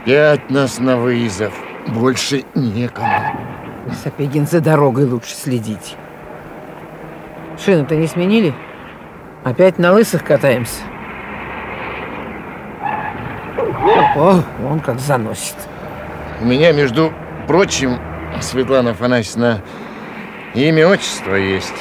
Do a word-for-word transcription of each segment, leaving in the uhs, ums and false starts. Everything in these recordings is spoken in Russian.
Опять нас на вызов. Больше некому. Сапегин, за дорогой лучше следить. Шины-то не сменили? Опять на лысых катаемся? О, он как заносит. У меня, между прочим, Светлана Афанасьевна, имя, отчество есть.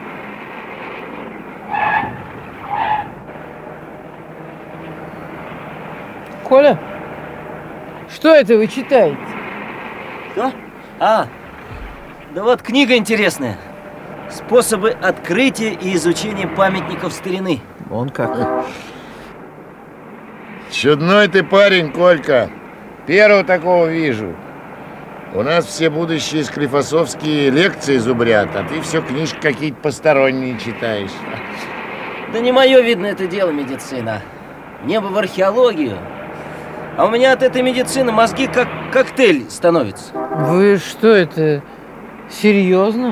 Коля, что это вы читаете? Что? А, да вот книга интересная. Способы открытия и изучения памятников старины. Он как. Чудной ты парень, Колька. Первого такого вижу. У нас все будущие склифосовские лекции зубрят, а ты все книжки какие-то посторонние читаешь. Да не мое, видно, это дело медицина. Мне бы в археологию. А у меня от этой медицины мозги как коктейль становятся. Вы что это, серьезно?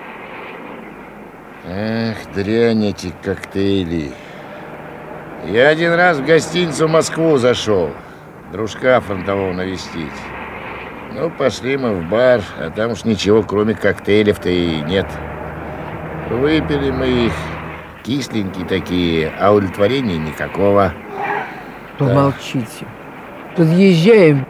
Эх, дрянь эти коктейли. Я один раз в гостиницу в Москву зашел, дружка фронтового навестить. Ну, пошли мы в бар, а там уж ничего, кроме коктейлев-то и нет. Выпили мы их, кисленькие такие, а удовлетворения никакого. Помолчите. Подъезжаем.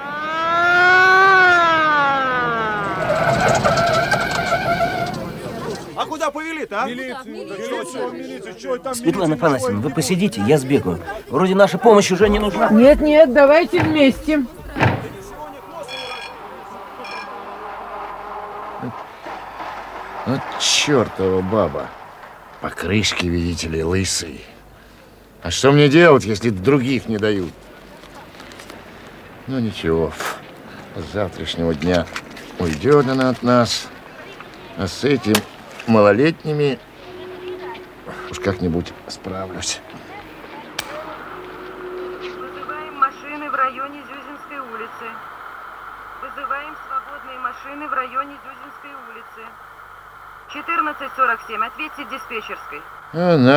А куда повели-то, а? Милицию, милицию. Светлана Афанасьевна, вы посидите, я сбегаю. Вроде наша помощь уже не нужна. Нет, нет, давайте вместе. Вот чертова баба. Покрышки, видите ли, лысые. А что мне делать, если других не дают? Ну ничего, с завтрашнего дня уйдет она от нас. А с этим малолетними уж как-нибудь справлюсь. Вызываем машины в районе Зюзинской улицы. Вызываем свободные машины в районе Зюзинской улицы. четырнадцать сорок семь. Ответьте диспетчерской. А, на